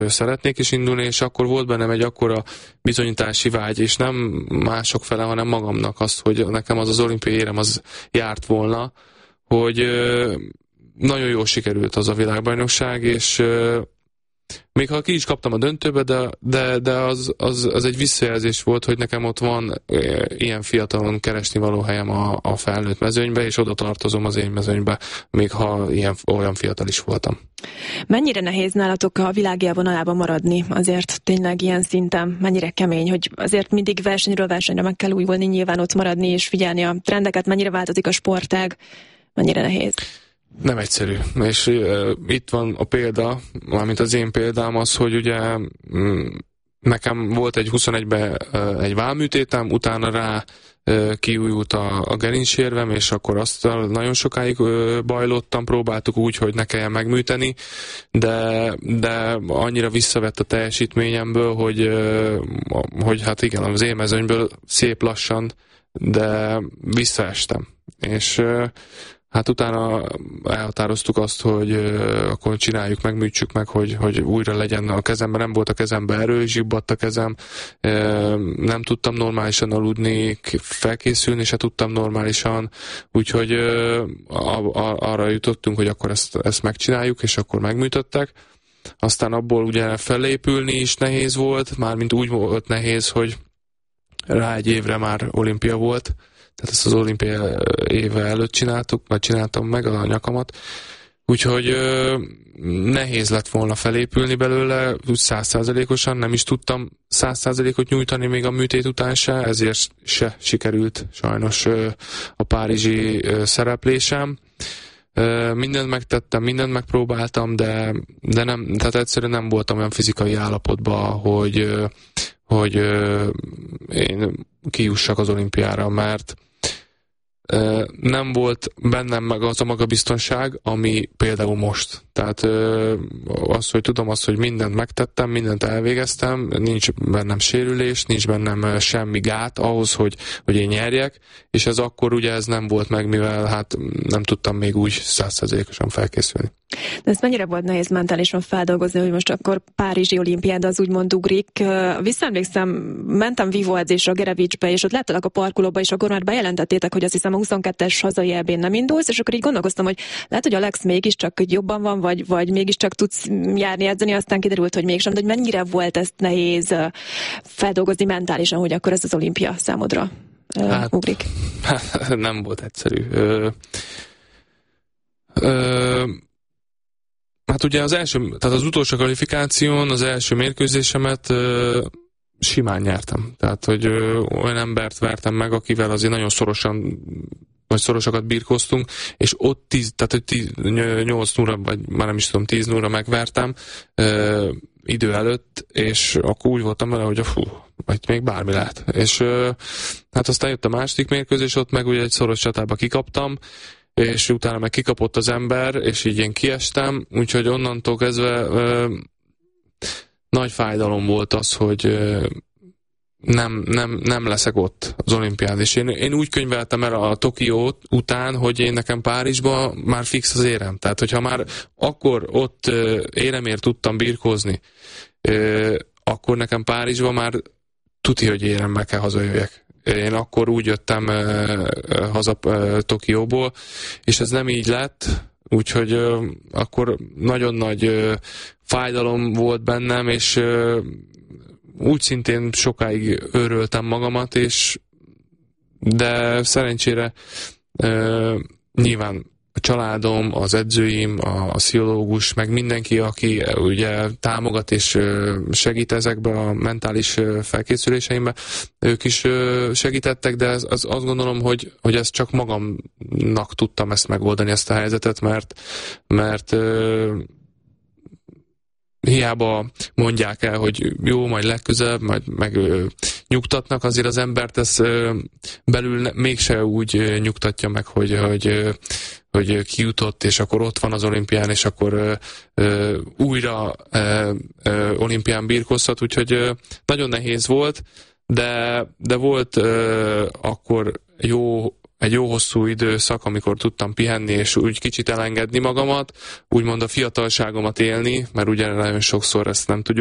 szeretnék is indulni, és akkor volt bennem egy akkora bizonyítási vágy, és nem mások fele, hanem magamnak azt, hogy nekem az olimpiai érem az járt volna, hogy nagyon jól sikerült az a világbajnokság, és még ha ki is kaptam a döntőbe, de az egy visszajelzés volt, hogy nekem ott van ilyen fiatalon keresnivaló helyem a felnőtt mezőnybe, és oda tartozom az én mezőnybe, még ha olyan fiatal is voltam. Mennyire nehéz nálatok a világ élvonalában maradni azért tényleg ilyen szinten? Mennyire kemény, hogy azért mindig versenyről versenyre meg kell újulni, nyilván ott maradni és figyelni a trendeket, mennyire változik a sportág, mennyire nehéz? Nem egyszerű, és itt van a példa, mármint az én példám az, hogy ugye nekem volt egy 21-ben egy vállműtétem, utána rá kiújult a gerincsérvem, és akkor azt nagyon sokáig bajlottam, próbáltuk úgy, hogy ne kelljen megműteni, de annyira visszavett a teljesítményemből, hogy hát igen, az én mezőnyből szép lassan, de visszaestem. És hát utána elhatároztuk azt, hogy akkor csináljuk meg, műtsük meg, hogy újra legyen a kezemben. Nem volt a kezemben erő, zsibbadt a kezem, nem tudtam normálisan aludni, felkészülni se tudtam normálisan, úgyhogy arra jutottunk, hogy akkor ezt megcsináljuk, és akkor megműtöttek. Aztán abból ugye felépülni is nehéz volt, mármint úgy volt nehéz, hogy rá egy évre már olimpia volt, tehát ezt az olimpia éve előtt csináltam meg a nyakamat, úgyhogy nehéz lett volna felépülni belőle, 100%-osan, nem is tudtam 100%-ot nyújtani még a műtét után se, ezért se sikerült sajnos a párizsi szereplésem. Mindent megtettem, mindent megpróbáltam, de nem, tehát egyszerűen nem voltam olyan fizikai állapotban, hogy én kijussak az olimpiára, mert nem volt bennem meg az a magabiztonság, ami például most. Tehát hogy tudom azt, hogy mindent megtettem, mindent elvégeztem, nincs bennem sérülés, nincs bennem semmi gát ahhoz, hogy én nyerjek, és ez akkor ugye ez nem volt meg, mivel hát nem tudtam még úgy 100%-osan felkészülni. De ezt mennyire volt nehéz mentálisan feldolgozni, hogy most akkor párizsi olimpiád az úgymond ugrik. Visszaemlékszem, mentem vívó edzésre a Gerevicsbe, és ott láttalak a parkolóba, és akkor már bejelentettétek, hogy azt hiszem a 22-es hazai EB-n nem indulsz, és akkor így gondolkoztam, hogy lehet, hogy Alex mégiscsak jobban van, vagy mégiscsak tudsz járni, edzeni, aztán kiderült, hogy mégsem, de hogy mennyire volt ezt nehéz feldolgozni mentálisan, hogy akkor ez az olimpia számodra ugrik? Nem volt egyszerű. Hát ugye tehát az utolsó kvalifikáción az első mérkőzésemet simán nyertem. Tehát, hogy olyan embert vertem meg, akivel azért nagyon szorosakat birkóztunk, és ott 8-0, vagy már nem is tudom, 10-0 megvertem idő előtt, és akkor úgy voltam vele, hogy vagy még bármi lehet. És hát aztán jött a második mérkőzés, ott meg ugye egy szoros csatába kikaptam, és utána meg kikapott az ember, és így én kiestem, úgyhogy onnantól kezdve nagy fájdalom volt az, hogy nem leszek ott az olimpián. És én úgy könyveltem el a Tokió után, hogy én nekem Párizsba már fix az érem. Tehát, hogyha már akkor ott éremért tudtam birkózni, akkor nekem Párizsba már tuti, hogy éremmel kell hazajöjjek. Én akkor úgy jöttem haza Tokióból, és ez nem így lett, úgyhogy akkor nagyon nagy fájdalom volt bennem, és úgy szintén sokáig őröltem magamat, de szerencsére nyilván a családom, az edzőim, a pszichológus, meg mindenki, aki ugye támogat és segít ezekbe a mentális felkészüléseimbe, ők is segítettek, de azt gondolom, hogy ezt csak magamnak tudtam ezt megoldani, ezt a helyzetet, mert hiába mondják el, hogy jó, majd legközelebb, majd meg nyugtatnak, azért az embert ez belül mégse úgy nyugtatja meg, hogy kijutott, és akkor ott van az olimpián, és akkor újra olimpián birkózhat, úgyhogy nagyon nehéz volt, de volt akkor jó egy jó hosszú időszak, amikor tudtam pihenni, és úgy kicsit elengedni magamat, úgymond a fiatalságomat élni, mert ugye nagyon sokszor ezt nem tudjuk